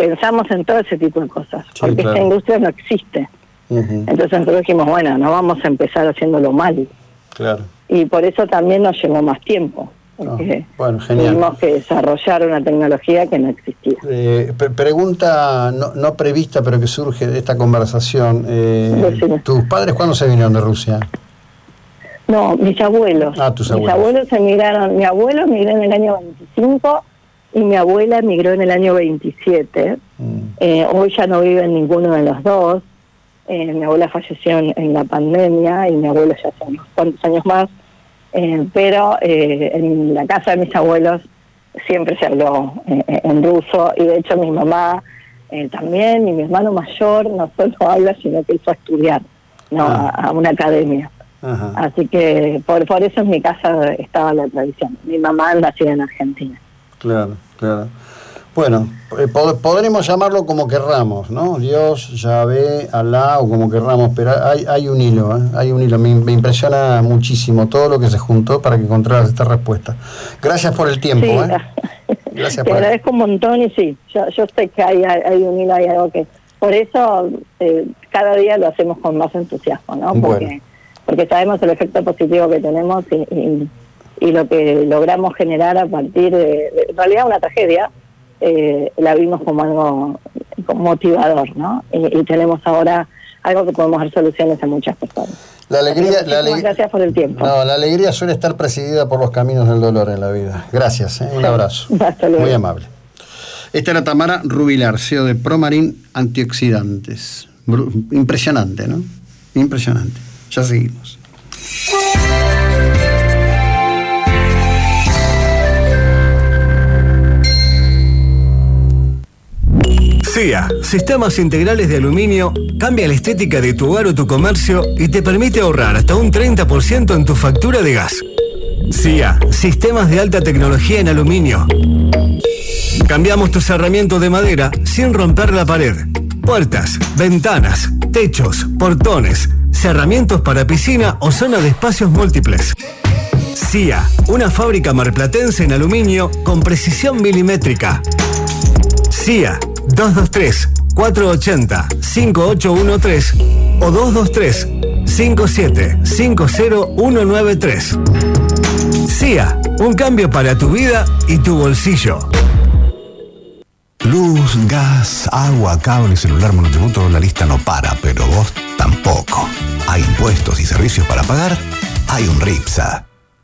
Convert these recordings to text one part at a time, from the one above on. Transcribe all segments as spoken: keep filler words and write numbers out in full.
pensamos en todo ese tipo de cosas, Sí, porque claro. esta industria no existe. Uh-huh. Entonces nosotros dijimos, bueno, no vamos a empezar haciéndolo mal. Claro. Y por eso también nos llevó más tiempo, porque Oh, bueno, genial. tuvimos que desarrollar una tecnología que no existía. Eh, pre- pregunta no, no prevista, pero que surge de esta conversación. Eh, Decime. ¿Tus padres cuándo se vinieron de Rusia? No, mis abuelos. Ah, tus mis abuelos. abuelos emigraron. Mi abuelo emigró en el año veinticinco y mi abuela emigró en el año veintisiete. Mm. Eh, hoy ya no viven ninguno de los dos. Eh, mi abuela falleció en, en la pandemia y mi abuelo ya hace unos cuantos años más. Eh, pero eh, en la casa de mis abuelos siempre se habló eh, en ruso, y de hecho mi mamá eh, también, y mi hermano mayor no solo habla, sino que él fue a estudiar, no Ah. a, a una academia. Ajá. Así que por, por eso en mi casa estaba la tradición. Mi mamá nacida en Argentina. Claro, claro. Bueno, eh, pod- podremos llamarlo como querramos, ¿no? Dios, Yahvé, Alá o como querramos, pero hay, hay un hilo, ¿eh? Hay un hilo. Me, me impresiona muchísimo todo lo que se juntó para que encontraras esta respuesta. Gracias por el tiempo, Sí, ¿eh? Gracias te por agradezco un montón, y sí, yo, yo sé que hay, hay un hilo, hay algo que... Por eso eh, cada día lo hacemos con más entusiasmo, ¿no? Porque, Bueno. porque sabemos el efecto positivo que tenemos y, y, y lo que logramos generar a partir de, de en realidad una tragedia, eh, la vimos como algo como motivador, ¿no? Y, y tenemos ahora algo que podemos dar soluciones a muchas personas. La alegría, Así que la muchísimas aleg- gracias por el tiempo. No, la alegría suele estar presidida por los caminos del dolor en la vida. Gracias, ¿eh? Un abrazo. Hasta luego. Muy amable. Esta era Tamara Rubilar, C E O de Promarin Antioxidantes. Bru- Impresionante, ¿no? Impresionante. Ya seguimos. C I A, Sistemas Integrales de Aluminio, cambia la estética de tu hogar o tu comercio y te permite ahorrar hasta un treinta por ciento en tu factura de gas. C I A, Sistemas de Alta Tecnología en Aluminio. Cambiamos tu cerramiento de madera sin romper la pared. Puertas, ventanas, techos, portones, cerramientos para piscina o zona de espacios múltiples. C I A, una fábrica marplatense en aluminio con precisión milimétrica. C I A, dos dos tres, cuatro ocho cero, cinco ocho uno tres o dos dos tres, cinco siete cinco cero uno nueve tres. C I A, un cambio para tu vida y tu bolsillo. Luz, gas, agua, cable, celular, monotributo, la lista no para, pero vos tampoco. Hay impuestos y servicios para pagar, hay un RIPSA.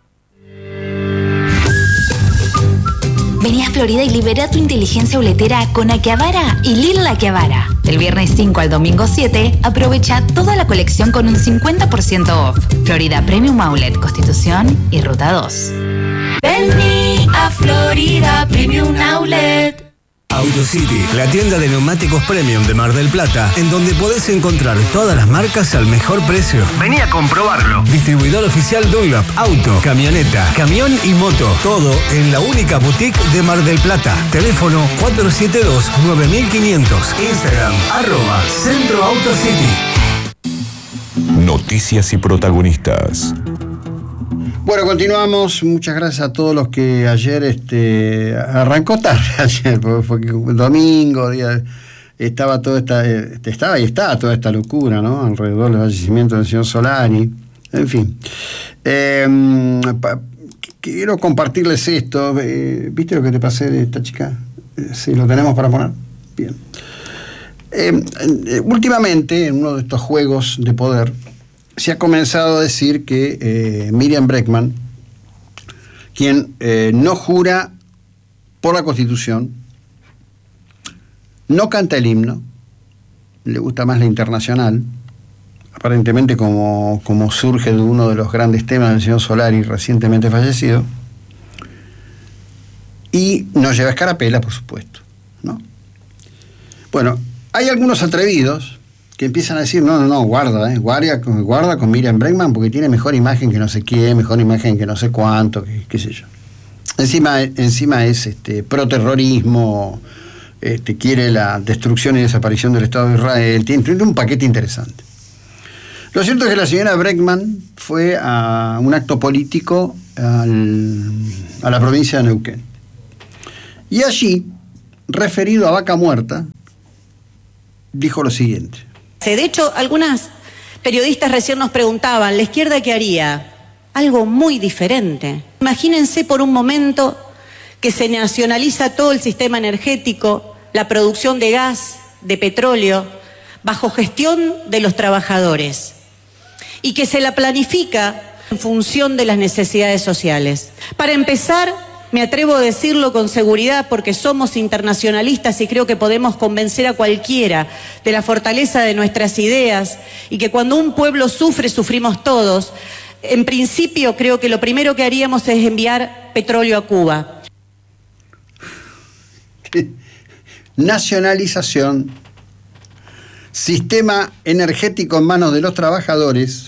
Vení a Florida y libera tu inteligencia boletera con Akihabara y Lil Akihabara. Del viernes cinco al domingo siete, aprovecha toda la colección con un cincuenta por ciento off. Florida Premium Outlet, Constitución y Ruta dos. Vení a Florida Premium Outlet. AutoCity, la tienda de neumáticos premium de Mar del Plata, en donde podés encontrar todas las marcas al mejor precio. Vení a comprobarlo. Distribuidor oficial Dunlop, auto, camioneta, camión y moto. Todo en la única boutique de Mar del Plata. Teléfono cuatro siete dos, nueve mil quinientos. Instagram, arroba Centro AutoCity. Noticias y protagonistas. Bueno, continuamos. Muchas gracias a todos los que ayer este, arrancó tarde ayer, porque fue domingo, día, estaba toda esta, este, estaba y está toda esta locura, ¿no? Alrededor del fallecimiento del señor Solari. En fin. Eh, pa, quiero compartirles esto. Eh, ¿Viste lo que te pasé de esta chica? Eh, sí, lo tenemos para poner. Bien. Eh, eh, últimamente, en uno de estos juegos de poder, se ha comenzado a decir que eh, Miriam Bregman, quien eh, no jura por la Constitución, no canta el himno, le gusta más la internacional, aparentemente como, como surge de uno de los grandes temas del señor Solari, recientemente fallecido, y nos lleva a escarapela, por supuesto, ¿no? Bueno, hay algunos atrevidos que empiezan a decir, no, no, no, guarda, eh, guarda, guarda con Miriam Bregman porque tiene mejor imagen que no sé quién, mejor imagen que no sé cuánto, que, qué sé yo. Encima, encima es este proterrorismo, este, quiere la destrucción y desaparición del Estado de Israel, tiene, tiene un paquete interesante. Lo cierto es que la señora Bregman fue a un acto político al, a la provincia de Neuquén. Y allí referido a Vaca Muerta, dijo lo siguiente. De hecho, algunas periodistas recién nos preguntaban, ¿la izquierda qué haría? Algo muy diferente. Imagínense por un momento que se nacionaliza todo el sistema energético, la producción de gas, de petróleo, bajo gestión de los trabajadores, y que se la planifica en función de las necesidades sociales. Para empezar, me atrevo a decirlo con seguridad porque somos internacionalistas y creo que podemos convencer a cualquiera de la fortaleza de nuestras ideas y que cuando un pueblo sufre, sufrimos todos. En principio, creo que lo primero que haríamos es enviar petróleo a Cuba. Nacionalización, sistema energético en manos de los trabajadores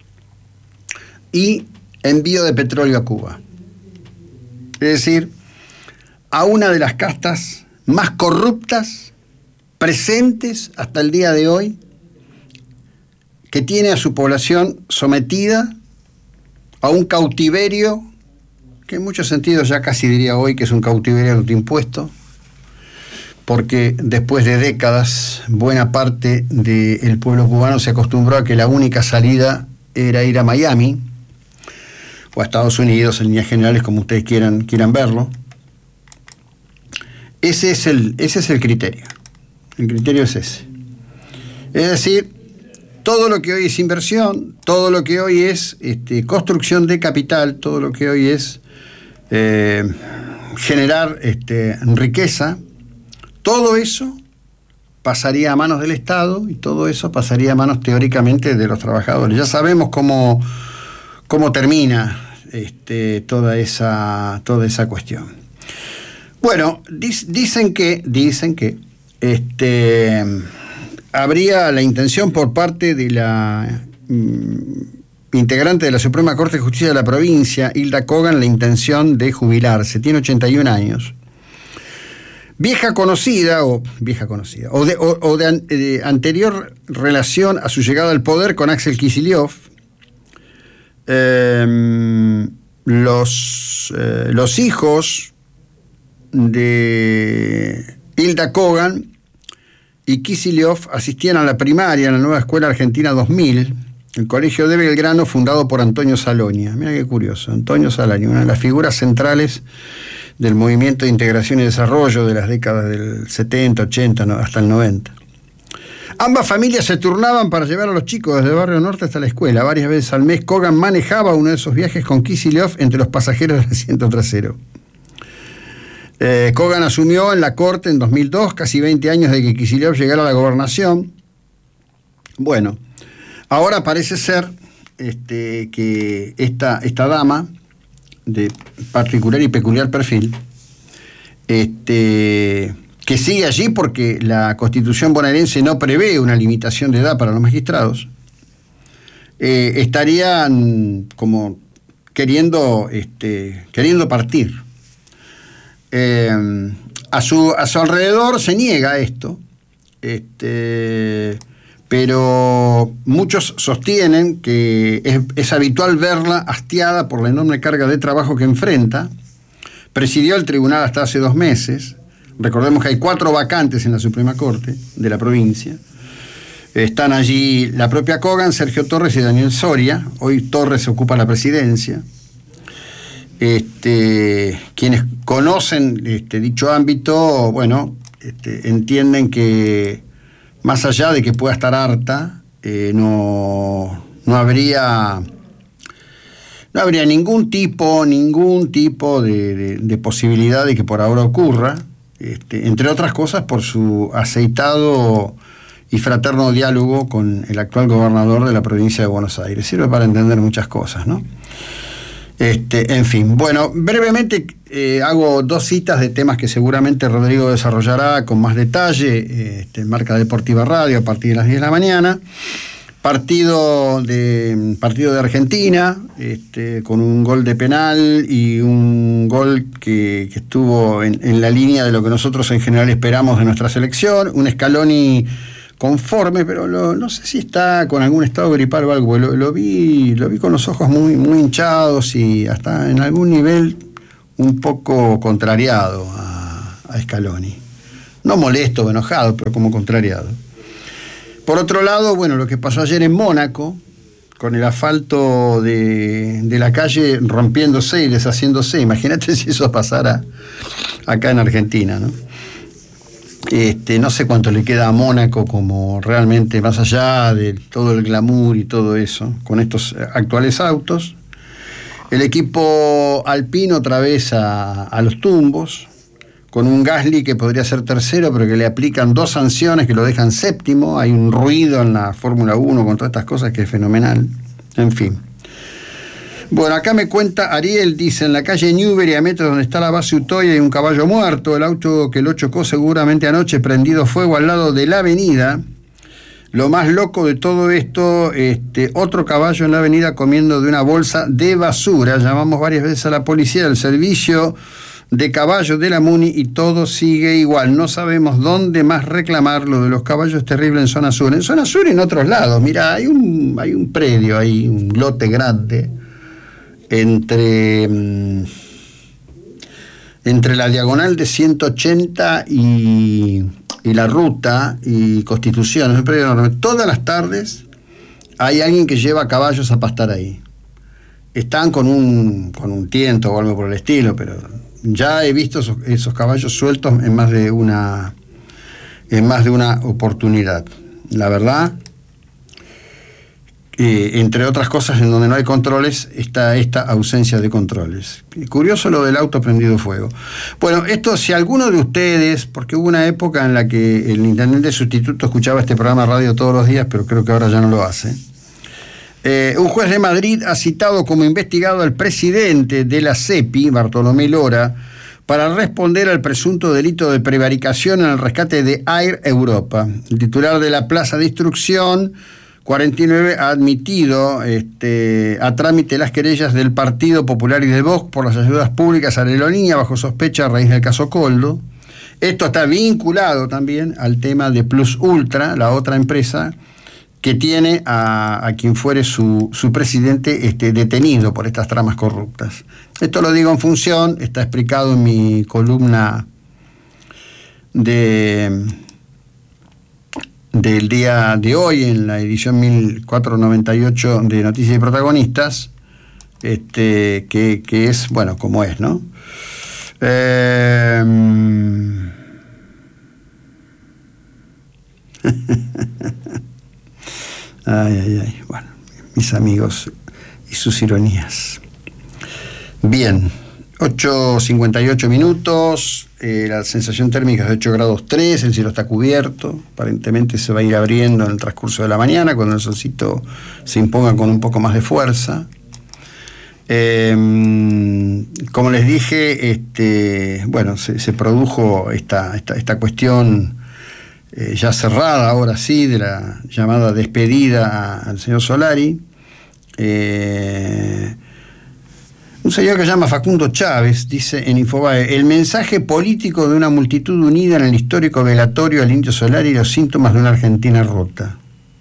y envío de petróleo a Cuba. Es decir, a una de las castas más corruptas presentes hasta el día de hoy, que tiene a su población sometida a un cautiverio, que en muchos sentidos ya casi diría hoy que es un cautiverio autoimpuesto, porque después de décadas buena parte del pueblo cubano se acostumbró a que la única salida era ir a Miami o a Estados Unidos, en líneas generales, como ustedes quieran, quieran verlo. Ese es el, ese es el criterio. El criterio es ese. Es decir, todo lo que hoy es inversión, todo lo que hoy es este, construcción de capital, todo lo que hoy es eh, generar este, riqueza, todo eso pasaría a manos del Estado y todo eso pasaría a manos teóricamente de los trabajadores. Ya sabemos cómo, cómo termina este, toda esa, toda esa cuestión. Bueno, dic- dicen que, dicen que este, habría la intención por parte de la mm, integrante de la Suprema Corte de Justicia de la provincia, Hilda Kogan, la intención de jubilarse. Tiene ochenta y un años. Vieja conocida, o vieja conocida, o de, o, o de, an, de anterior relación a su llegada al poder con Axel Kicillof, eh, los, eh, los hijos de Hilda Kogan y Kicillof asistían a la primaria en la nueva Escuela Argentina dos mil, el Colegio de Belgrano, fundado por Antonio Salonia. Mira qué curioso, Antonio Salonia, una de las figuras centrales del movimiento de integración y desarrollo de las décadas del setenta, ochenta, no, hasta el noventa. Ambas familias se turnaban para llevar a los chicos desde el barrio norte hasta la escuela. Varias veces al mes Kogan manejaba uno de esos viajes con Kicillof entre los pasajeros del asiento trasero. Eh, Kogan asumió en la corte en dos mil dos, casi veinte años de que Kicillof llegara a la gobernación. Bueno, ahora parece ser este, que esta, esta dama de particular y peculiar perfil, este, que sigue allí porque la Constitución bonaerense no prevé una limitación de edad para los magistrados, eh, estarían como queriendo, este, queriendo partir. Eh, a, su, a su alrededor se niega esto, este, pero muchos sostienen que es, es habitual verla hastiada por la enorme carga de trabajo que enfrenta. Presidió el tribunal hasta hace dos meses. Recordemos que hay cuatro vacantes en la Suprema Corte de la provincia. Están allí la propia Kogan, Sergio Torres y Daniel Soria. Hoy Torres ocupa la presidencia. Este, quienes conocen este, dicho ámbito, bueno, este, entienden que más allá de que pueda estar harta, eh, no, no habría no habría ningún tipo, ningún tipo de, de, de posibilidad de que por ahora ocurra, este, entre otras cosas por su aceitado y fraterno diálogo con el actual gobernador de la provincia de Buenos Aires. Sirve para entender muchas cosas, ¿no? Este, en fin, bueno, brevemente eh, hago dos citas de temas que seguramente Rodrigo desarrollará con más detalle, este, en Marca Deportiva Radio a partir de las diez de la mañana. Partido de, partido de Argentina, este, con un gol de penal y un gol que, que estuvo en, en la línea de lo que nosotros en general esperamos de nuestra selección. Un Scaloni conforme, pero lo, no sé si está con algún estado gripal o algo. Lo, lo vi lo vi con los ojos muy, muy hinchados y hasta en algún nivel un poco contrariado a, a Scaloni. no molesto o enojado, pero como contrariado. Por otro lado, bueno, lo que pasó ayer en Mónaco, con el asfalto de, de la calle rompiéndose y deshaciéndose, imagínate si eso pasara acá en Argentina, ¿no? Este, no sé cuánto le queda a Mónaco como realmente, más allá de todo el glamour y todo eso, con estos actuales autos. El equipo alpino otra vez a, a los tumbos, con un Gasly que podría ser tercero, pero que le aplican dos sanciones que lo dejan séptimo. Hay un ruido en la Fórmula uno con todas estas cosas que es fenomenal. En fin. Bueno, acá me cuenta Ariel, dice, en la calle Newbery, a metros donde está la base Utoya, hay un caballo muerto. El auto que lo chocó seguramente anoche, prendido fuego al lado de la avenida. Lo más loco de todo esto, este, otro caballo en la avenida comiendo de una bolsa de basura. Llamamos varias veces a la policía, al servicio de caballos de la Muni, y todo sigue igual. No sabemos dónde más reclamar. Lo de los caballos es terrible en zona sur. En zona sur y en otros lados. Mira, hay un, hay un predio, hay un lote grande entre, entre la diagonal de ciento ochenta y, y la ruta y Constitución. Es un predio enorme. Todas las tardes hay alguien que lleva caballos a pastar ahí. Están con un, con un tiento o algo por el estilo, pero ya he visto esos, esos caballos sueltos en más de una en más de una oportunidad. La verdad, eh, entre otras cosas, en donde no hay controles, está esta ausencia de controles. Curioso lo del auto prendido fuego. Bueno, esto, si alguno de ustedes, porque hubo una época en la que el intendente sustituto escuchaba este programa de radio todos los días, pero creo que ahora ya no lo hace. Eh, un juez de Madrid ha citado como investigado al presidente de la SEPI, Bartolomé Lora, para responder al presunto delito de prevaricación en el rescate de Air Europa. El titular de la Plaza de Instrucción cuarenta y nueve ha admitido este, a trámite las querellas del Partido Popular y de Vox por las ayudas públicas a la aerolínea bajo sospecha a raíz del caso Coldo. Esto está vinculado también al tema de Plus Ultra, la otra empresa que tiene a, a quien fuere su, su presidente este, detenido por estas tramas corruptas. Esto lo digo en función, está explicado en mi columna de, del día de hoy, en la edición mil cuatrocientos noventa y ocho de Noticias y Protagonistas, este, que, que es, bueno, como es, ¿no? Eh... Ay, ay, ay. Bueno, mis amigos y sus ironías. Bien, ocho cincuenta y ocho minutos, eh, la sensación térmica es de ocho grados tres, el cielo está cubierto, aparentemente se va a ir abriendo en el transcurso de la mañana, cuando el solcito se imponga con un poco más de fuerza. Eh, como les dije, este, bueno, se, se produjo esta, esta, esta cuestión Eh, ya cerrada, ahora sí, de la llamada despedida al señor Solari. Eh, un señor que se llama Facundo Chávez dice en Infobae: el mensaje político de una multitud unida en el histórico velatorio al Indio Solari y los síntomas de una Argentina rota.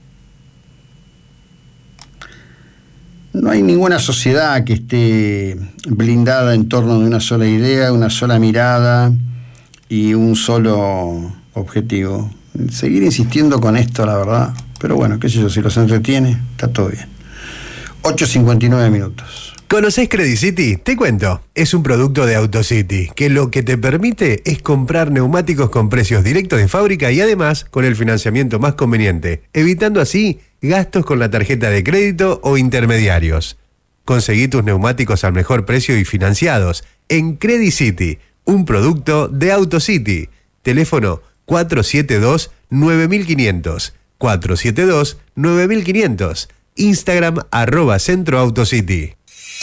No hay ninguna sociedad que esté blindada en torno de una sola idea, una sola mirada y un solo objetivo. Seguir insistiendo con esto, la verdad, pero bueno, qué sé yo, si los entretiene, está todo bien. ocho cincuenta y nueve minutos. ¿Conocés Credit City? Te cuento. Es un producto de AutoCity, que lo que te permite es comprar neumáticos con precios directos de fábrica y además con el financiamiento más conveniente, evitando así gastos con la tarjeta de crédito o intermediarios. Conseguí tus neumáticos al mejor precio y financiados en Credit City, un producto de AutoCity. Teléfono cuatro siete dos nueve cinco cero cero, cuatro siete dos nueve cinco cero cero, Instagram arroba Centro AutoCity.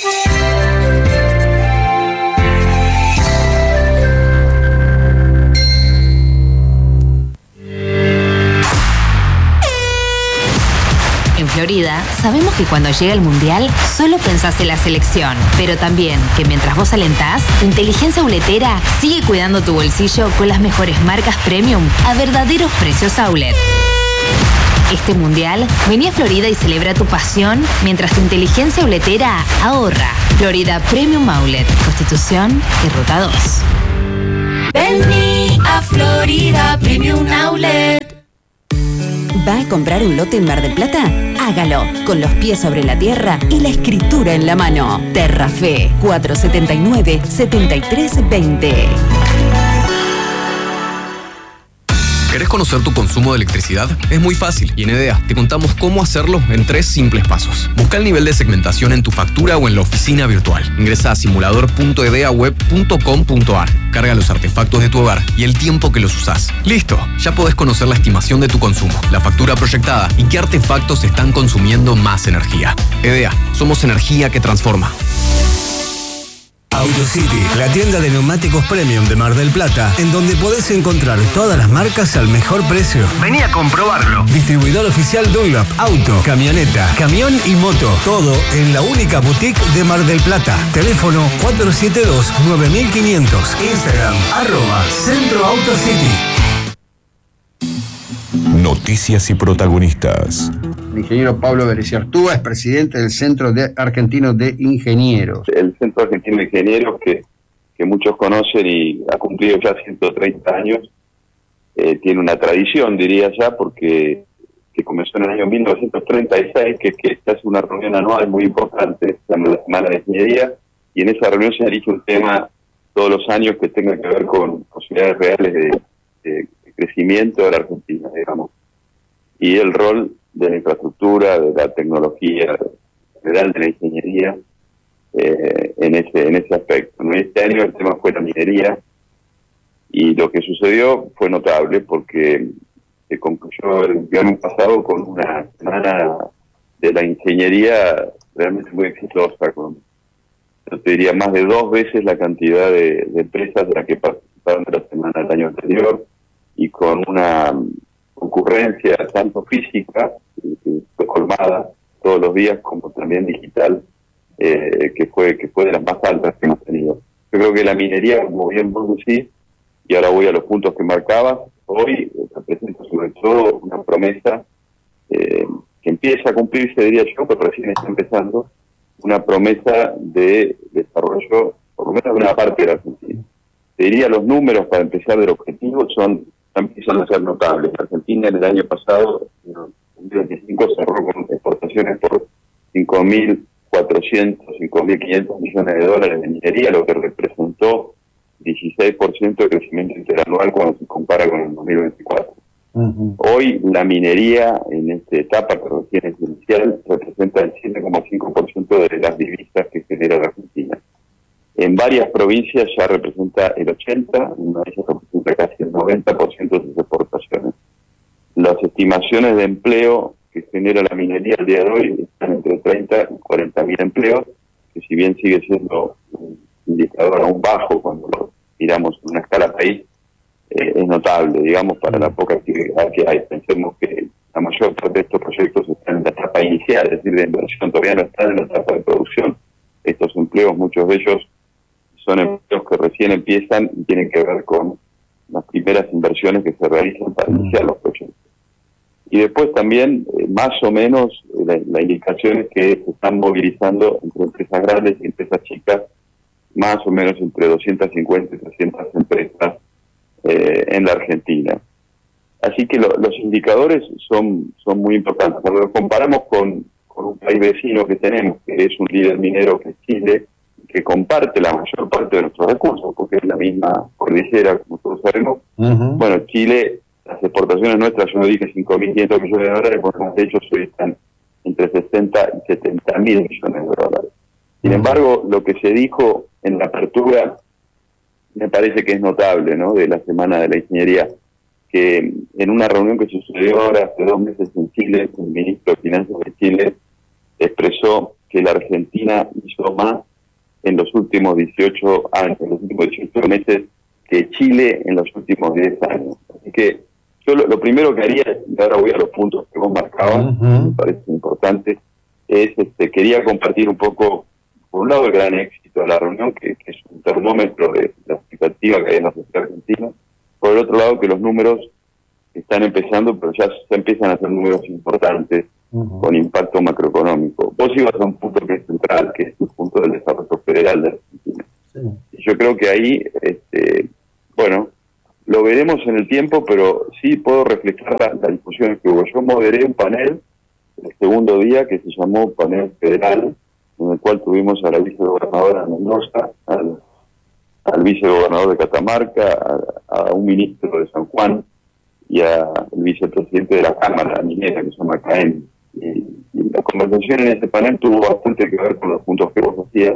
En Florida, sabemos que cuando llega el Mundial, solo pensás en la selección. Pero también que mientras vos alentás, tu inteligencia boletera sigue cuidando tu bolsillo con las mejores marcas premium a verdaderos precios outlet. Este Mundial, vení a Florida y celebra tu pasión mientras tu inteligencia boletera ahorra. Florida Premium Outlet, Constitución y Ruta dos. Vení a Florida Premium Outlet. ¿Va a comprar un lote en Mar del Plata? Hágalo, con los pies sobre la tierra y la escritura en la mano. Terrafe, cuatro setenta y nueve, setenta y tres veinte. ¿Querés conocer tu consumo de electricidad? Es muy fácil y en EDEA te contamos cómo hacerlo en tres simples pasos. Busca el nivel de segmentación en tu factura o en la oficina virtual. Ingresa a simulador punto edeaweb punto com punto ar. Carga los artefactos de tu hogar y el tiempo que los usás. ¡Listo! Ya podés conocer la estimación de tu consumo, la factura proyectada y qué artefactos están consumiendo más energía. EDEA, somos energía que transforma. AutoCity, la tienda de neumáticos premium de Mar del Plata, en donde podés encontrar todas las marcas al mejor precio. Vení a comprobarlo. Distribuidor oficial Dunlop, auto, camioneta, camión y moto. Todo en la única boutique de Mar del Plata. Teléfono cuatro siete dos, nueve cinco cero cero. Instagram, arroba Centro AutoCity. Noticias y protagonistas. El ingeniero Pablo Bereziartúa es presidente del Centro de Argentino de Ingenieros. El Centro Argentino de Ingenieros, que, que muchos conocen y ha cumplido ya ciento treinta años, eh, tiene una tradición, diría ya, porque que comenzó en el año mil novecientos treinta y seis, que, que se hace una reunión anual muy importante, se llama la Semana de Ingeniería, y en esa reunión se elige un tema todos los años que tenga que ver con posibilidades reales de, de crecimiento de la Argentina, digamos, y el rol de la infraestructura, de la tecnología, general de la ingeniería, eh, en ese en ese aspecto. ¿No? Este año el tema fue la minería, y lo que sucedió fue notable porque se concluyó el año pasado con una semana de la ingeniería realmente muy exitosa, con, yo te diría, más de dos veces la cantidad de, de empresas de las que participaron de la semana del año anterior, y con una concurrencia tanto física, que fue colmada todos los días, como también digital, eh, que fue que fue de las más altas que hemos tenido. Yo creo que la minería, como bien vos decís, y ahora voy a los puntos que marcabas, hoy representa sobre todo una promesa eh, que empieza a cumplirse, diría yo, pero recién está empezando, una promesa de desarrollo, por lo menos de una parte de la Argentina. Te diría, los números para empezar del objetivo son empiezan a ser notables. Argentina en el año pasado, en dos mil veinticinco, cerró con exportaciones por cinco mil cuatrocientos, cinco mil quinientos millones de dólares de minería, lo que representó dieciséis por ciento de crecimiento interanual cuando se compara con el dos mil veinticuatro. Uh-huh. Hoy la minería en esta etapa que recién es inicial representa el siete coma cinco por ciento de las divisas que genera la Argentina. En varias provincias ya representa el ochenta por ciento, una de ellas representa casi el noventa por ciento de sus exportaciones. Las estimaciones de empleo que genera la minería al día de hoy están entre treinta y cuarenta mil empleos, que si bien sigue siendo un indicador aún bajo cuando lo miramos en una escala país, eh, es notable, digamos, para la poca actividad que hay. Pensemos que la mayor parte de estos proyectos están en la etapa inicial, es decir, de inversión, todavía no están en la etapa de producción. Estos empleos, muchos de ellos, son empleos que recién empiezan y tienen que ver con las primeras inversiones que se realizan para iniciar los proyectos. Y después también, eh, más o menos, eh, la, la indicación es que se están movilizando entre empresas grandes y empresas chicas, más o menos entre doscientas cincuenta y trescientas empresas eh, en la Argentina. Así que lo, los indicadores son, son muy importantes. Cuando lo comparamos con, con un país vecino que tenemos, que es un líder minero, que es Chile, que comparte la mayor parte de nuestros recursos, porque es la misma cordillera, como todos sabemos. Uh-huh. Bueno, Chile, las exportaciones nuestras, yo no dije cinco mil quinientos millones de dólares, porque de hecho hoy están entre sesenta y setenta mil millones de dólares. Sin embargo, lo que se dijo en la apertura me parece que es notable, ¿no?, de la Semana de la Ingeniería, que en una reunión que sucedió ahora hace dos meses en Chile, el ministro de Finanzas de Chile expresó que la Argentina hizo más en los últimos dieciocho años, en los últimos dieciocho meses, que Chile en los últimos diez años. Así que yo lo, lo primero que haría, y ahora voy a los puntos que vos marcabas, uh-huh. me parece importante, es, este, quería compartir un poco, por un lado, el gran éxito de la reunión, que, que es un termómetro de la expectativa que hay en la sociedad argentina, por el otro lado, que los números están empezando, pero ya se empiezan a hacer números importantes, uh-huh. con impacto macroeconómico. Vos ibas a un punto que es central, que es el punto del desarrollo federal de Argentina. Sí. Y yo creo que ahí, este, bueno, lo veremos en el tiempo, pero sí puedo reflejar la, la discusión que hubo. Yo moderé un panel el segundo día que se llamó Panel Federal, en el cual tuvimos a la vicegobernadora de Mendoza, al, al vicegobernador de Catamarca, a, a un ministro de San Juan y al vicepresidente de la Cámara Minera, que se llama C A E M. Y, y la conversación en ese panel tuvo bastante que ver con los puntos que vos hacías,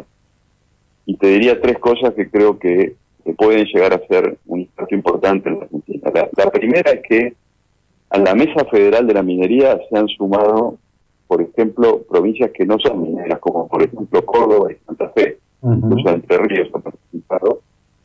y te diría tres cosas que creo que, que pueden llegar a ser un impacto importante en la Argentina. La, la primera es que a la Mesa Federal de la Minería se han sumado, por ejemplo, provincias que no son mineras, como por ejemplo Córdoba y Santa Fe, uh-huh. incluso Entre Ríos han participado,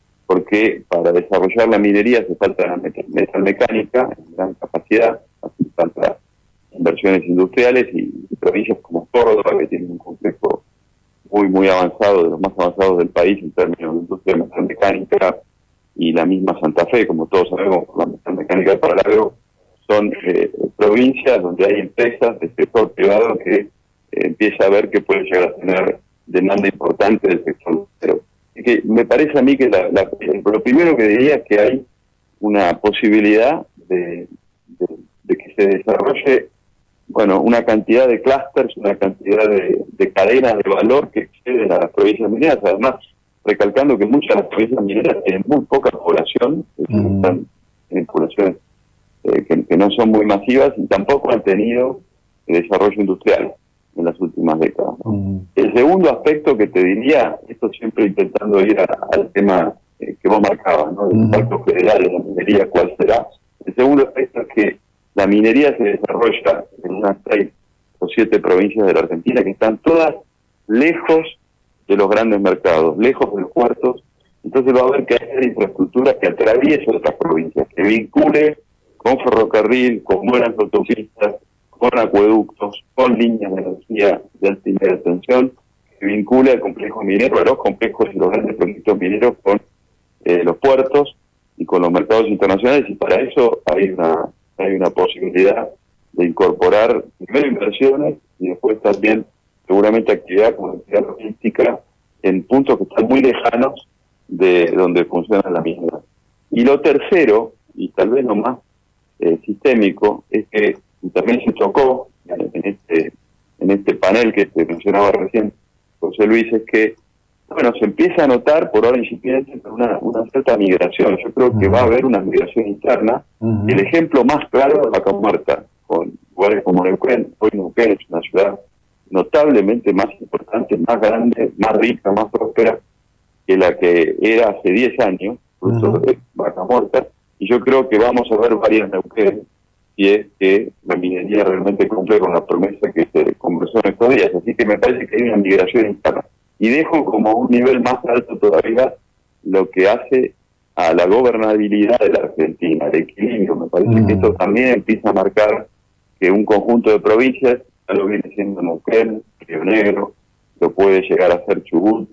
porque para desarrollar la minería hace falta metalmecánica en gran capacidad, hace falta inversiones industriales, y, y provincias como Córdoba, que tienen un complejo muy muy avanzado, de los más avanzados del país en términos de industria metalmecánica, y la misma Santa Fe, como todos sabemos, la metalmecánica para el agro, son eh, provincias donde hay empresas del sector privado que eh, empieza a ver que puede llegar a tener demanda importante del sector minero. Así que me parece a mí que la, la, lo primero que diría es que hay una posibilidad de, de, de que se desarrolle, bueno, una cantidad de clústeres, una cantidad de, de cadenas de valor que exceden a las provincias mineras, además recalcando que muchas de las provincias mineras tienen muy poca población, mm. están en poblaciones eh, que, que no son muy masivas, y tampoco han tenido desarrollo industrial en las últimas décadas. Mm. El segundo aspecto que te diría, esto siempre intentando ir a, al tema eh, que vos marcabas, ¿no? Del impacto mm. federal de la minería, ¿cuál será? El segundo aspecto es que la minería se desarrolla en unas seis o siete provincias de la Argentina que están todas lejos de los grandes mercados, lejos de los puertos. Entonces va a haber que hacer infraestructura que atraviese otras provincias, que vincule con ferrocarril, con buenas autopistas, con acueductos, con líneas de energía de alta y media tensión, que vincule al complejo minero, a los complejos y los grandes proyectos mineros con eh, los puertos y con los mercados internacionales, y para eso hay una hay una posibilidad de incorporar primero inversiones y después también seguramente actividad como actividad logística en puntos que están muy lejanos de donde funciona la minera. Y lo tercero, y tal vez lo más eh, sistémico, es que y también se tocó en, en este en este panel que te mencionaba recién José Luis, es que bueno, se empieza a notar por ahora incipiente una, una cierta migración. Yo creo que va a haber una migración interna. Uh-huh. El ejemplo más claro es Vaca Muerta, con lugares como Neuquén. Hoy Neuquén es una ciudad notablemente más importante, más grande, más rica, más próspera que la que era hace diez años, uh-huh. de Vaca Muerta. Y yo creo que vamos a ver varias Neuquén si es que la minería realmente cumple con la promesa que se conversó en estos días. Así que me parece que hay una migración interna. Y dejo como un nivel más alto todavía lo que hace a la gobernabilidad de la Argentina, el equilibrio. Me parece mm. que esto también empieza a marcar que un conjunto de provincias, ya lo viene siendo Neuquén, Río Negro, lo puede llegar a ser Chubut,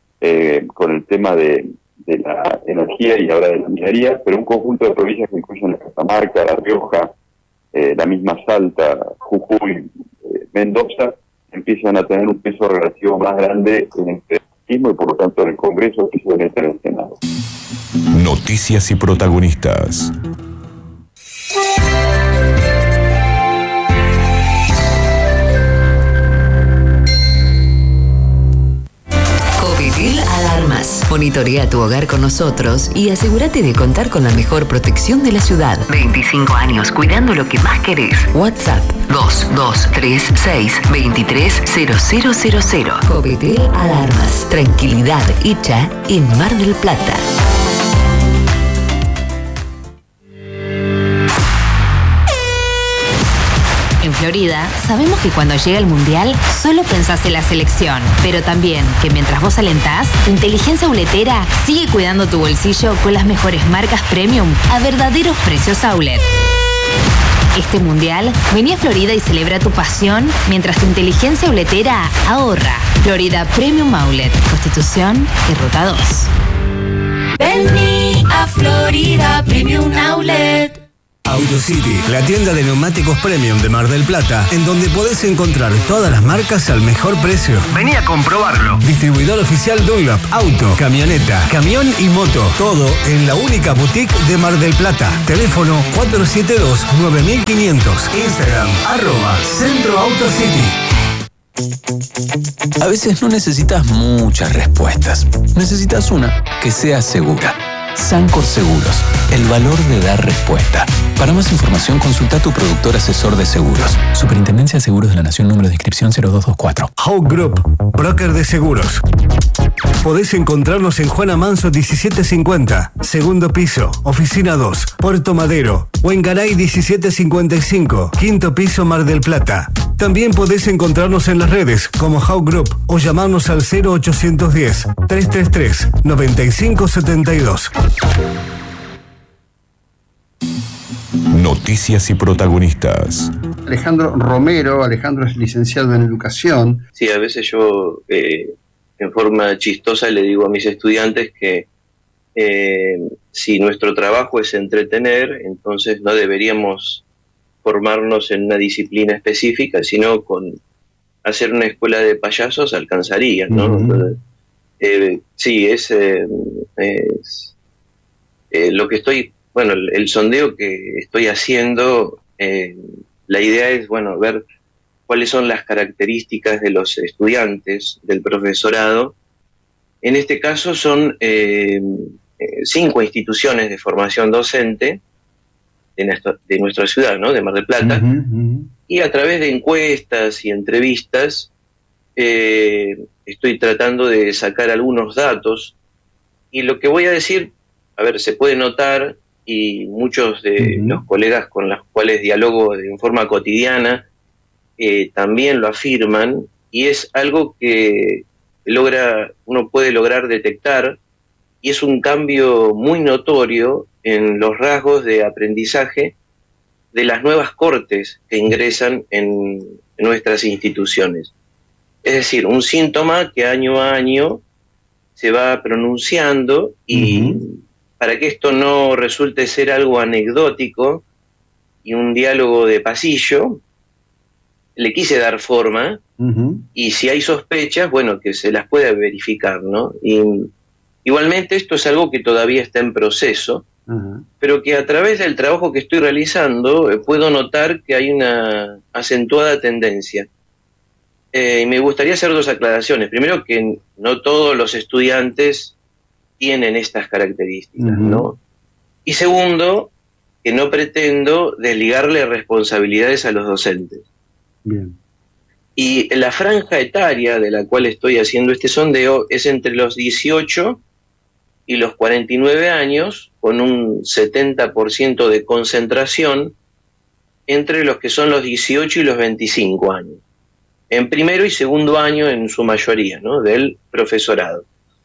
eh, con el tema de, de la energía y ahora de la minería, pero un conjunto de provincias que incluyen la Catamarca, La Rioja, eh, la misma Salta, Jujuy, eh, Mendoza, empiezan a tener un peso relativo más grande en el federalismo y por lo tanto en el Congreso que suele estar en el Senado. Noticias y protagonistas. Covitil Alarmas. Monitorea tu hogar con nosotros y asegúrate de contar con la mejor protección de la ciudad. veinticinco años cuidando lo que más querés. WhatsApp dos dos tres seis dos tres cero cero cero cero. Covitil Alarmas. Tranquilidad hecha en Mar del Plata. En Florida, sabemos que cuando llega el Mundial, solo pensás en la selección. Pero también que mientras vos alentás, tu inteligencia uletera sigue cuidando tu bolsillo con las mejores marcas premium a verdaderos precios outlet. Este Mundial, vení a Florida y celebra tu pasión mientras tu inteligencia uletera ahorra. Florida Premium Outlet, Constitución y Ruta dos. Vení a Florida Premium Outlet. AutoCity, la tienda de neumáticos premium de Mar del Plata, en donde podés encontrar todas las marcas al mejor precio. Vení a comprobarlo. Distribuidor oficial Dunlop, auto, camioneta, camión y moto. Todo en la única boutique de Mar del Plata. Teléfono cuatro siete dos, nueve mil quinientos. Instagram, arroba Centro AutoCity. A veces no necesitas muchas respuestas. Necesitas una que sea segura. Sancor Seguros, el valor de dar respuesta. Para más información, consulta a tu productor asesor de seguros. Superintendencia de Seguros de la Nación, número de inscripción cero dos dos cuatro. Hawk Group, broker de seguros. Podés encontrarnos en Juana Manso diecisiete cincuenta, segundo piso, oficina dos, Puerto Madero, o en Garay diecisiete cincuenta y cinco, quinto piso, Mar del Plata. También podés encontrarnos en las redes como Hawk Group o llamarnos al cero ochocientos diez, trescientos treinta y tres, noventa y cinco setenta y dos. Noticias y protagonistas. Alejandro Romero, Alejandro es licenciado en Educación. Sí, a veces yo eh, en forma chistosa le digo a mis estudiantes que eh, si nuestro trabajo es entretener, entonces no deberíamos formarnos en una disciplina específica, sino con hacer una escuela de payasos alcanzaría, ¿no? Uh-huh. Entonces, eh, sí, es, eh, es eh, lo que estoy, bueno, el, el sondeo que estoy haciendo, eh, la idea es, bueno, ver cuáles son las características de los estudiantes, del profesorado. En este caso son eh, cinco instituciones de formación docente de nuestra, de nuestra ciudad, ¿no? De Mar del Plata, uh-huh, uh-huh. Y a través de encuestas y entrevistas eh, estoy tratando de sacar algunos datos, y lo que voy a decir, a ver, se puede notar, y muchos de uh-huh. los colegas con los cuales dialogo en forma cotidiana eh, también lo afirman, y es algo que logra, uno puede lograr detectar, y es un cambio muy notorio en los rasgos de aprendizaje de las nuevas cortes que ingresan en, en nuestras instituciones. Es decir, un síntoma que año a año se va pronunciando, y uh-huh. para que esto no resulte ser algo anecdótico y un diálogo de pasillo, le quise dar forma, uh-huh. y si hay sospechas, bueno, que se las pueda verificar, ¿no? Y igualmente esto es algo que todavía está en proceso, uh-huh. pero que a través del trabajo que estoy realizando eh, puedo notar que hay una acentuada tendencia. Eh, y me gustaría hacer dos aclaraciones. Primero, que no todos los estudiantes tienen estas características, uh-huh. ¿no? Y segundo, que no pretendo desligarle responsabilidades a los docentes. Bien. Y la franja etaria de la cual estoy haciendo este sondeo es entre los dieciocho y los cuarenta y nueve años, con un setenta por ciento de concentración entre los que son los dieciocho y los veinticinco años, en primero y segundo año en su mayoría, ¿no? Del profesorado.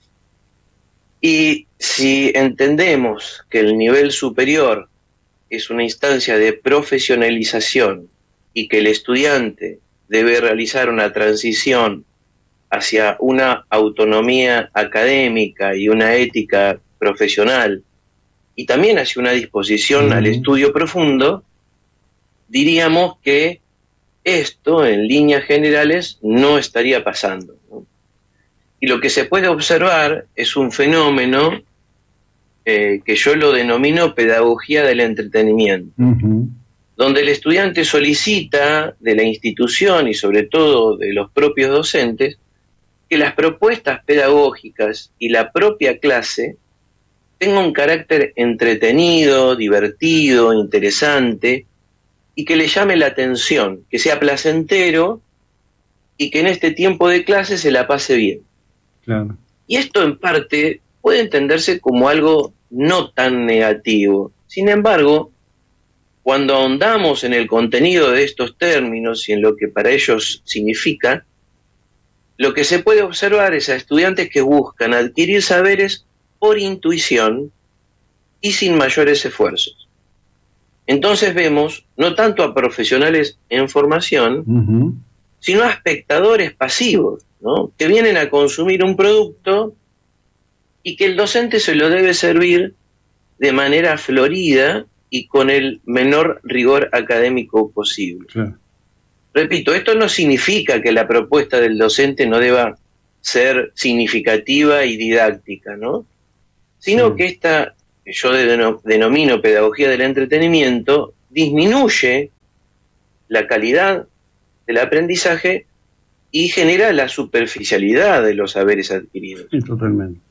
Y si entendemos que el nivel superior es una instancia de profesionalización y que el estudiante debe realizar una transición hacia una autonomía académica y una ética profesional, y también hacia una disposición uh-huh. al estudio profundo, diríamos que esto, en líneas generales, no estaría pasando, ¿no? Y lo que se puede observar es un fenómeno eh, que yo lo denomino pedagogía del entretenimiento, uh-huh. donde el estudiante solicita de la institución y sobre todo de los propios docentes que las propuestas pedagógicas y la propia clase tengan un carácter entretenido, divertido, interesante, y que le llame la atención, que sea placentero y que en este tiempo de clase se la pase bien. Claro. Y esto en parte puede entenderse como algo no tan negativo. Sin embargo, cuando ahondamos en el contenido de estos términos y en lo que para ellos significa, lo que se puede observar es a estudiantes que buscan adquirir saberes por intuición y sin mayores esfuerzos. Entonces vemos no tanto a profesionales en formación, uh-huh. sino a espectadores pasivos, ¿no? Que vienen a consumir un producto y que el docente se lo debe servir de manera florida y con el menor rigor académico posible. Claro. Repito, esto no significa que la propuesta del docente no deba ser significativa y didáctica, ¿no? Sino Sí. que esta, que yo denomino pedagogía del entretenimiento, disminuye la calidad del aprendizaje y genera la superficialidad de los saberes adquiridos. Sí, totalmente.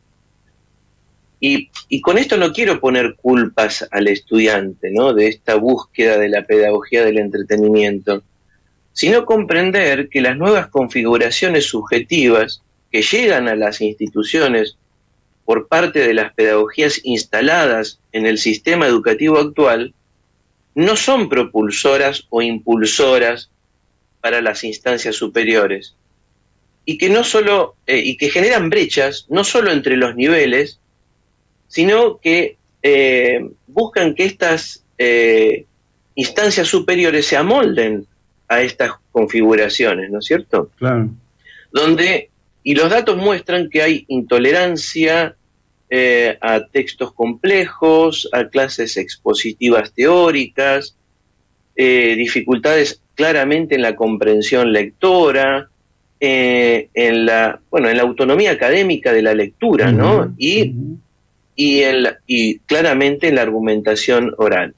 Y, y con esto no quiero poner culpas al estudiante, ¿no?, de esta búsqueda de la pedagogía del entretenimiento, sino comprender que las nuevas configuraciones subjetivas que llegan a las instituciones por parte de las pedagogías instaladas en el sistema educativo actual no son propulsoras o impulsoras para las instancias superiores, y que no solo eh, y que generan brechas no solo entre los niveles, sino que eh, buscan que estas eh, instancias superiores se amolden a estas configuraciones, ¿no es cierto? Claro. Donde, y los datos muestran que hay intolerancia eh, a textos complejos, a clases expositivas teóricas, eh, dificultades claramente en la comprensión lectora, eh, en la, bueno, en la autonomía académica de la lectura, ¿no? Uh-huh. Y, Uh-huh. y, en la, y claramente en la argumentación oral.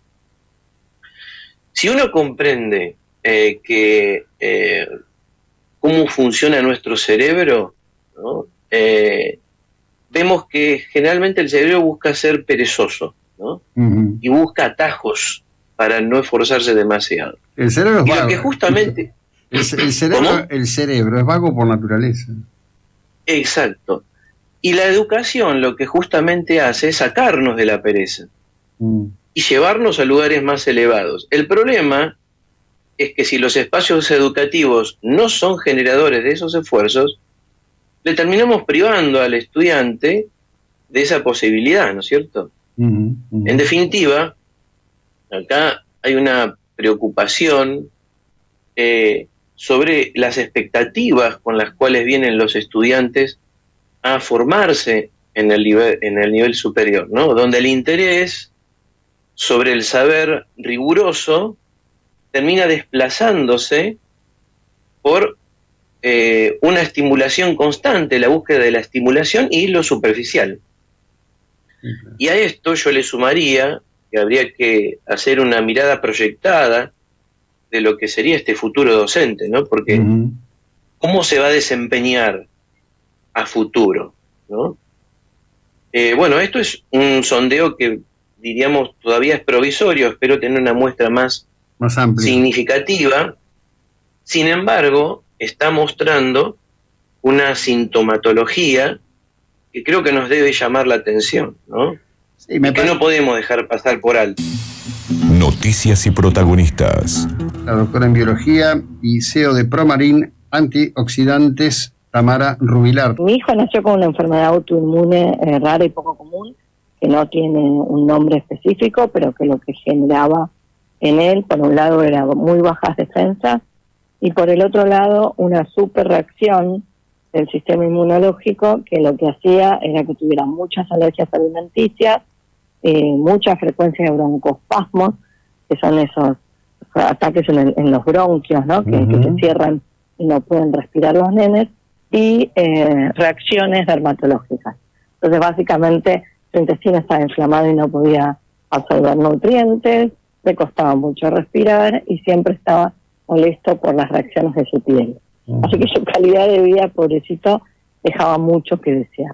Si uno comprende eh, que eh, cómo funciona nuestro cerebro, ¿no?, eh, vemos que generalmente el cerebro busca ser perezoso, ¿no? Uh-huh. Y busca atajos para no esforzarse demasiado. El cerebro es Y vago. lo que justamente... El, el cerebro, el cerebro es vago por naturaleza. Exacto. Y la educación lo que justamente hace es sacarnos de la pereza Mm. y llevarnos a lugares más elevados. El problema es que si los espacios educativos no son generadores de esos esfuerzos, le terminamos privando al estudiante de esa posibilidad, ¿no es cierto? Uh-huh. Uh-huh. En definitiva, acá hay una preocupación eh, sobre las expectativas con las cuales vienen los estudiantes a formarse en el nivel, en el nivel superior, ¿no? Donde el interés sobre el saber riguroso termina desplazándose por eh, una estimulación constante, la búsqueda de la estimulación y lo superficial. Uh-huh. Y a esto yo le sumaría que habría que hacer una mirada proyectada de lo que sería este futuro docente, ¿no? Porque uh-huh. ¿cómo se va a desempeñar a futuro, ¿no? Eh, bueno, esto es un sondeo que diríamos todavía es provisorio, espero tener una muestra más, más amplia, significativa. Sin embargo, está mostrando una sintomatología que creo que nos debe llamar la atención, ¿no? Sí, me y que no podemos dejar pasar por alto. Noticias y protagonistas. La doctora en biología y C E O de Promarin Antioxidantes, Tamara Rubilar. Mi hijo nació con una enfermedad autoinmune eh, rara y poco común, que no tiene un nombre específico, pero que lo que generaba en él, por un lado, era muy bajas defensas, y por el otro lado, una superreacción del sistema inmunológico, que lo que hacía era que tuviera muchas alergias alimenticias, eh, mucha frecuencia de broncoespasmos, que son esos ataques en, el, en los bronquios, ¿no? Que, uh-huh. que se cierran y no pueden respirar los nenes, y eh, reacciones dermatológicas. Entonces, básicamente, su intestino estaba inflamado y no podía absorber nutrientes, le costaba mucho respirar y siempre estaba molesto por las reacciones de su piel. Uh-huh. Así que su calidad de vida, pobrecito, dejaba mucho que desear.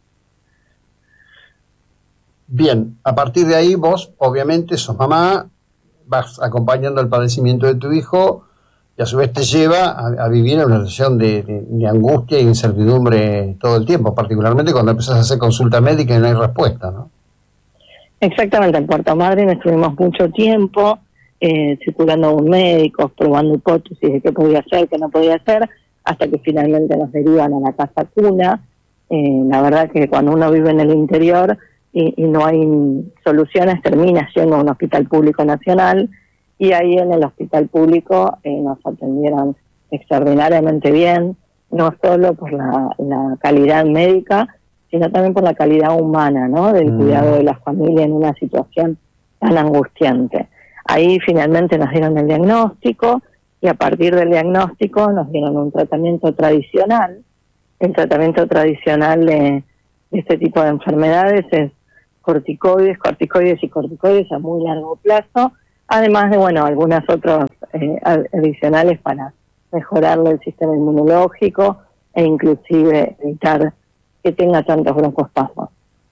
Bien, a partir de ahí vos, obviamente, sos mamá, vas acompañando el padecimiento de tu hijo y a su vez te lleva a, a vivir en una situación de, de, de angustia e incertidumbre todo el tiempo, particularmente cuando empezás a hacer consulta médica y no hay respuesta, ¿no? Exactamente, en Puerto Madryn estuvimos mucho tiempo eh, circulando con médicos, probando hipótesis de qué podía hacer, qué no podía hacer, hasta que finalmente nos derivan a la casa cuna. Eh, la verdad que cuando uno vive en el interior y, y no hay soluciones, termina siendo un hospital público nacional, y ahí en el hospital público eh, nos atendieron extraordinariamente bien, no solo por la, la calidad médica, sino también por la calidad humana, ¿no? Del mm. cuidado de la familia en una situación tan angustiante. Ahí finalmente nos dieron el diagnóstico y a partir del diagnóstico nos dieron un tratamiento tradicional. El tratamiento tradicional de, de este tipo de enfermedades es corticoides, corticoides y corticoides a muy largo plazo, además de, bueno, algunas otras eh, adicionales para mejorarle el sistema inmunológico e inclusive evitar que tenga tantos broncoespasmos.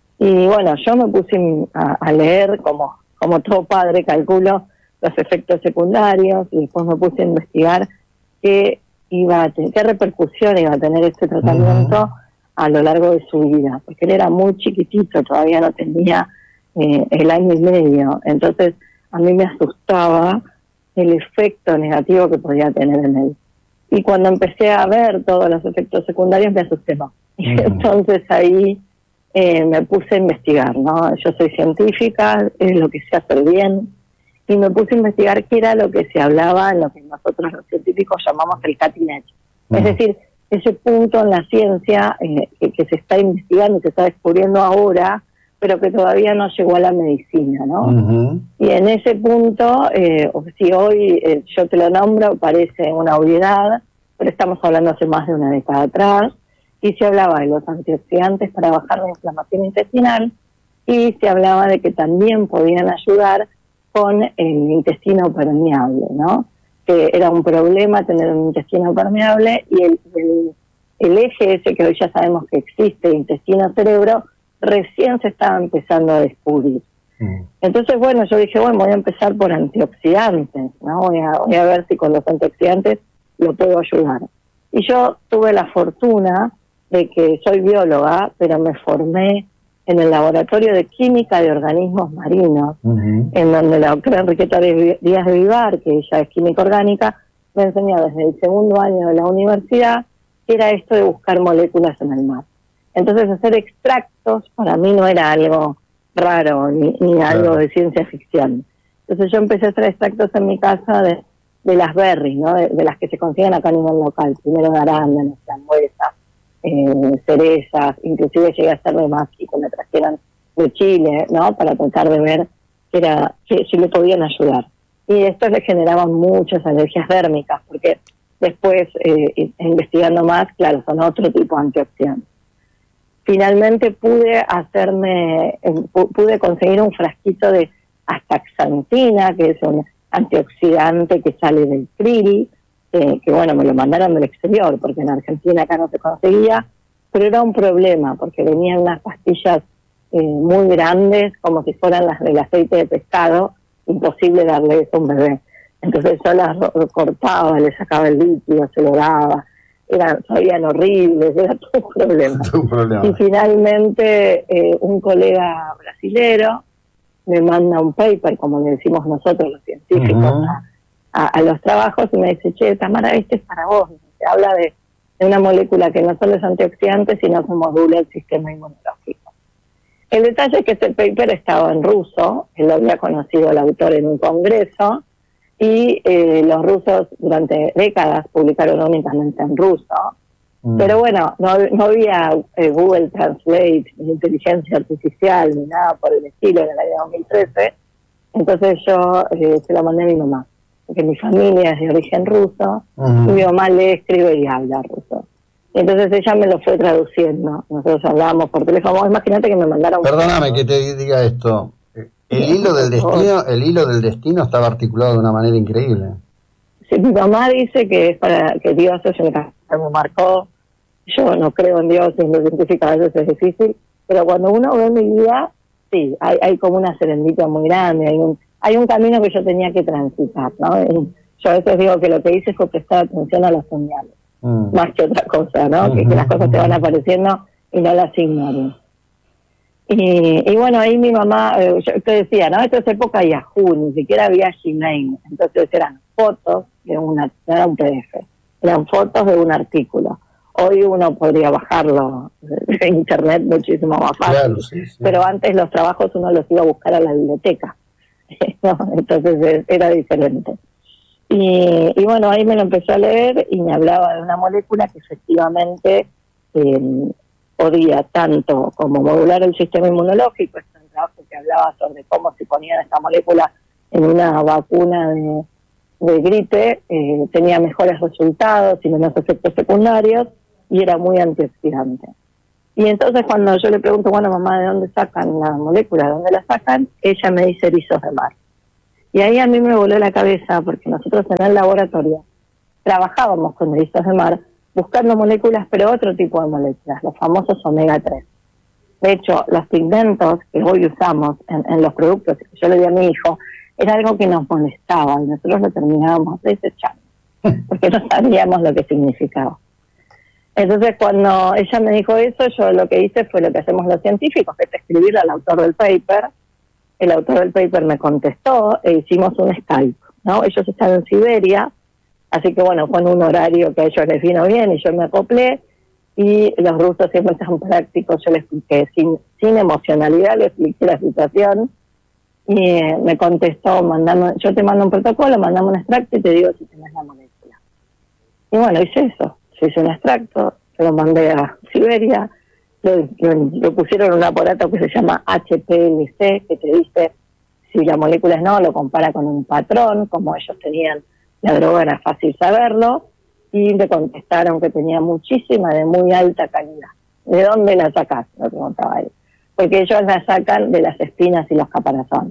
Y bueno, yo me puse a, a leer, como, como todo padre, calculo los efectos secundarios, y después me puse a investigar qué iba a tener, qué repercusión iba a tener este tratamiento uh-huh. a lo largo de su vida, porque él era muy chiquitito, todavía no tenía eh, el año y medio, entonces a mí me asustaba el efecto negativo que podía tener en él. Y cuando empecé a ver todos los efectos secundarios me asusté más. Uh-huh. Entonces ahí eh, me puse a investigar, ¿no? Yo soy científica, es lo que sé hacer bien, y me puse a investigar qué era lo que se hablaba en lo que nosotros los científicos llamamos el cutting edge. Uh-huh. Es decir, ese punto en la ciencia eh, que, que se está investigando, se está descubriendo ahora, pero que todavía no llegó a la medicina, ¿no? Uh-huh. Y en ese punto, eh, si hoy eh, yo te lo nombro, parece una obviedad, pero estamos hablando hace más de una década atrás, y se hablaba de los antioxidantes para bajar la inflamación intestinal, y se hablaba de que también podían ayudar con el intestino permeable, ¿no? Que era un problema tener un intestino permeable, y el, el, el eje ese que hoy ya sabemos que existe, intestino-cerebro, recién se estaba empezando a descubrir. Mm. Entonces, bueno, yo dije, bueno, voy a empezar por antioxidantes, ¿no? Voy a, voy a ver si con los antioxidantes lo puedo ayudar. Y yo tuve la fortuna de que soy bióloga, pero me formé en el laboratorio de química de organismos marinos, uh-huh. en donde la doctora Enriqueta Díaz de Vivar, que ella es química orgánica, me enseñó desde el segundo año de la universidad que era esto de buscar moléculas en el mar. Entonces hacer extractos para mí no era algo raro, ni, ni claro. algo de ciencia ficción. Entonces yo empecé a hacer extractos en mi casa de, de las berries, ¿no? de, de las que se consiguen acá a nivel local, primero de arándanos, frambuesas, Eh, cerezas, inclusive llegué a hacer de México, me trajeron de Chile, ¿no? Para tratar de ver que era que si le podían ayudar. Y esto le generaban muchas alergias dérmicas, porque después, eh, investigando más, claro, son otro tipo de antioxidantes. Finalmente pude hacerme, eh, pude conseguir un frasquito de astaxantina, que es un antioxidante que sale del krill, Eh, que bueno, me lo mandaron del exterior, porque en Argentina acá no se conseguía, pero era un problema, porque venían unas pastillas eh, muy grandes, como si fueran las del aceite de pescado, imposible darle eso a un bebé. Entonces yo las cortaba, le sacaba el líquido, se lo daba, eran, sabían horribles, era todo un problema. Todo un problema. Y finalmente eh, un colega brasilero me manda un paper, como le decimos nosotros los científicos, uh-huh. a, A, a los trabajos, y me dice, che, Tamara, este es para vos. Se habla de, de una molécula que no solo es antioxidante, sino que modula el sistema inmunológico. El detalle es que este paper estaba en ruso, él lo había conocido el autor en un congreso, y eh, los rusos durante décadas publicaron únicamente en ruso, mm. pero bueno, no, no había eh, Google Translate, ni inteligencia artificial, ni nada por el estilo en el año dos mil trece, entonces yo eh, se lo mandé a mi mamá, porque mi familia es de origen ruso, uh-huh. y mi mamá lee, escribe y habla ruso. Entonces ella me lo fue traduciendo. Nosotros hablábamos por teléfono. Imagínate que me mandaron... Perdóname que te diga esto. El hilo del destino, el hilo del destino estaba articulado de una manera increíble. Sí, mi mamá dice que es para que Dios es el que me marcó. Yo no creo en Dios, siendo científica a veces es difícil, pero cuando uno ve mi vida, sí, hay, hay como una serendipia muy grande, hay un... Hay un camino que yo tenía que transitar, ¿no? Y yo a veces digo que lo que hice fue prestar atención a las señales, mm. más que otra cosa, ¿no? Mm-hmm. Que, que las cosas te van apareciendo y no las ignores. Y, y bueno, ahí mi mamá, eh, yo te decía, ¿no? Esto es época Yahoo, ni siquiera había Gmail. Entonces eran fotos de una, no era un P D F, eran fotos de un artículo. Hoy uno podría bajarlo de internet muchísimo más fácil, claro, sí, sí. Pero antes los trabajos uno los iba a buscar a la biblioteca. No, entonces era diferente. Y, y bueno, ahí me lo empezó a leer y me hablaba de una molécula que efectivamente eh, podía tanto como modular el sistema inmunológico, esto es un trabajo que hablaba sobre cómo se ponían esta molécula en una vacuna de, de gripe, eh, tenía mejores resultados y menos efectos secundarios y era muy antioxidante. Y entonces cuando yo le pregunto, bueno, mamá, ¿de dónde sacan la molécula? ¿De dónde la sacan? Ella me dice erizos de mar. Y ahí a mí me voló la cabeza porque nosotros en el laboratorio trabajábamos con erizos de mar buscando moléculas, pero otro tipo de moléculas, los famosos omega tres. De hecho, los pigmentos que hoy usamos en, en los productos que yo le di a mi hijo, era algo que nos molestaba y nosotros lo terminábamos desechando, porque no sabíamos lo que significaba. Entonces, cuando ella me dijo eso, yo lo que hice fue lo que hacemos los científicos, que es escribirle al autor del paper. El autor del paper me contestó e hicimos un Skype, ¿no? Ellos están en Siberia, así que bueno, fue en un horario que a ellos les vino bien y yo me acoplé, y los rusos siempre están prácticos, yo les expliqué sin, sin emocionalidad, les expliqué la situación, y eh, me contestó, mandame, yo te mando un protocolo, mandame un extracto y te digo si tenés la molécula. Y bueno, hice eso, yo hice un extracto, se lo mandé a Siberia, lo, lo, lo pusieron en un aparato que se llama H P L C, que te dice si la molécula es no, lo compara con un patrón, como ellos tenían la droga era fácil saberlo, y me contestaron que tenía muchísima, de muy alta calidad. ¿De dónde la sacás? Me preguntaba él. Porque ellos la sacan de las espinas y los caparazones.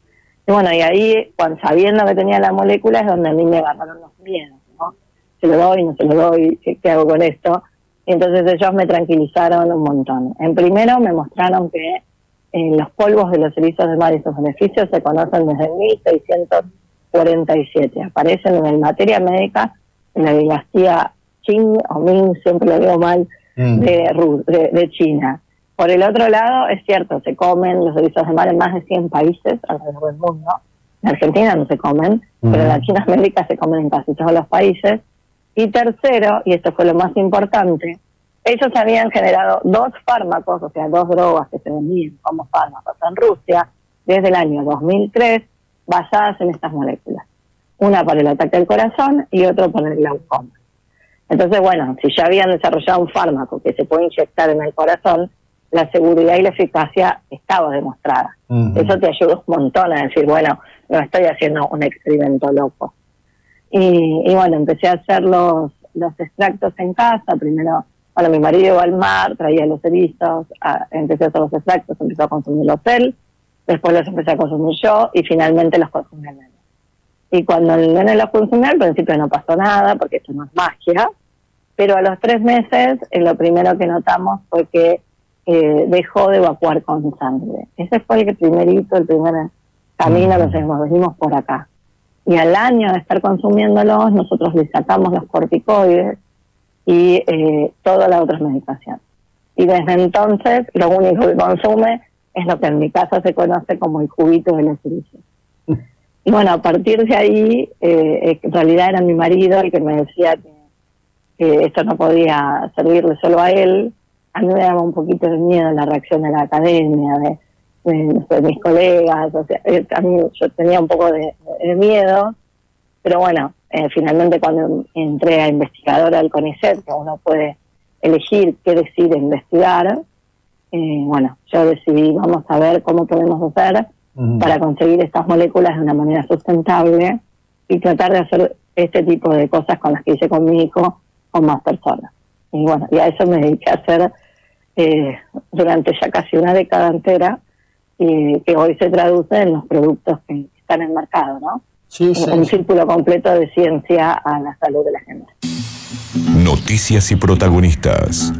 Y bueno, y ahí, cuando sabiendo que tenía la molécula, es donde a mí me agarraron los miedos, ¿no? Se lo doy, no se lo doy, ¿qué, qué hago con esto? Y entonces ellos me tranquilizaron un montón. En primero me mostraron que eh, los polvos de los erizos de mar y sus beneficios se conocen desde mil seiscientos cuarenta y siete. Aparecen en el Materia Médica, en la dinastía Qing o Ming, siempre lo digo mal, mm. de, Ru- de, de China. Por el otro lado, es cierto, se comen los erizos de mar en más de cien países alrededor del mundo. En Argentina no se comen, mm. pero en Latinoamérica se comen en casi todos los países. Y tercero, y esto fue lo más importante, ellos habían generado dos fármacos, o sea, dos drogas que se vendían como fármacos en Rusia desde el año dos mil tres, basadas en estas moléculas. Una para el ataque al corazón y otro para el glaucoma. Entonces, bueno, si ya habían desarrollado un fármaco que se puede inyectar en el corazón, la seguridad y la eficacia estaba demostrada. Uh-huh. Eso te ayuda un montón a decir, bueno, no estoy haciendo un experimento loco. Y, y bueno, empecé a hacer los, los extractos en casa. Primero, bueno, mi marido iba al mar, traía los erizos, a, empecé a hacer los extractos, empezó a consumirlos él, después los empecé a consumir yo y finalmente los consumí el nene. Y cuando el nene los consumió, al principio no pasó nada, porque esto no es magia, pero a los tres meses eh, lo primero que notamos fue que eh, dejó de evacuar con sangre. Ese fue el primerito, el primer camino que nos venimos por acá. Y al año de estar consumiéndolos, nosotros le sacamos los corticoides y eh, toda la otra medicación. Y desde entonces, lo único que consume es lo que en mi casa se conoce como el juguito de los erizos. Y bueno, a partir de ahí, eh, en realidad era mi marido el que me decía que, que esto no podía servirle solo a él. A mí me daba un poquito de miedo la reacción de la academia, de, de, de mis colegas. O sea, eh, a mí yo tenía un poco de, de miedo, pero bueno, eh, finalmente cuando entré a investigadora del CONICET, que uno puede elegir qué decide investigar, eh, bueno, yo decidí, vamos a ver cómo podemos hacer para conseguir estas moléculas de una manera sustentable y tratar de hacer este tipo de cosas con las que hice con mi hijo, con más personas. Y bueno, y a eso me dediqué a hacer eh, durante ya casi una década entera, y que hoy se traduce en los productos que están en el mercado, ¿no? Sí, sí. Un círculo completo de ciencia a la salud de la gente. Noticias y protagonistas.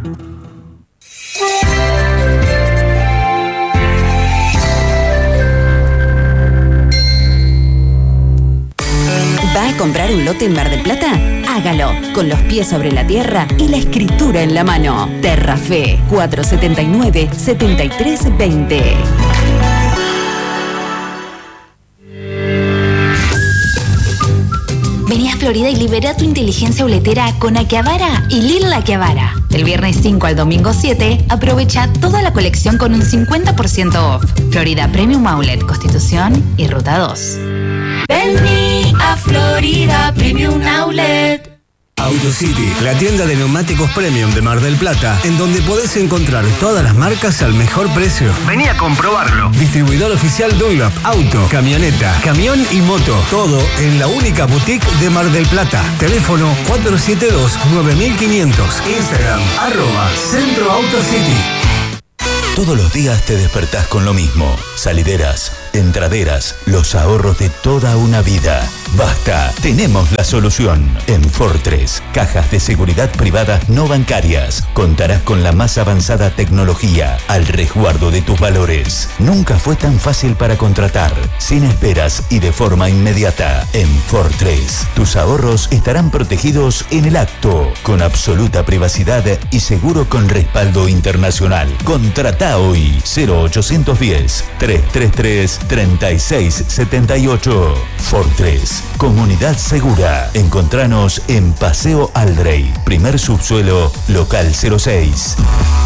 ¿Va a comprar un lote en Mar del Plata? Hágalo, con los pies sobre la tierra y la escritura en la mano. Terrafe, cuatro siete nueve, siete tres dos cero. Vení a Florida y libera tu inteligencia uletera con Akihabara y Lil Akihabara. Del viernes cinco al domingo siete, aprovecha toda la colección con un cincuenta por ciento off. Florida Premium Outlet, Constitución y Ruta dos. Vení a Florida Premium Outlet. AutoCity, la tienda de neumáticos premium de Mar del Plata, en donde podés encontrar todas las marcas al mejor precio. Vení a comprobarlo. Distribuidor oficial Dunlop, auto, camioneta, camión y moto. Todo en la única boutique de Mar del Plata. Teléfono cuatro siete dos, nueve mil quinientos. Instagram, arroba Centro AutoCity. Todos los días te despertás con lo mismo. Salideras, entraderas, los ahorros de toda una vida. Basta, tenemos la solución. En Fortress, cajas de seguridad privadas no bancarias. Contarás con la más avanzada tecnología al resguardo de tus valores. Nunca fue tan fácil para contratar, sin esperas y de forma inmediata. En Fortress, tus ahorros estarán protegidos en el acto, con absoluta privacidad y seguro con respaldo internacional. Contrata hoy cero ochocientos diez, trescientos treinta y tres, treinta y seis setenta y ocho. Fortress, comunidad segura. Encontranos en Paseo Aldrey, primer subsuelo, local cero seis.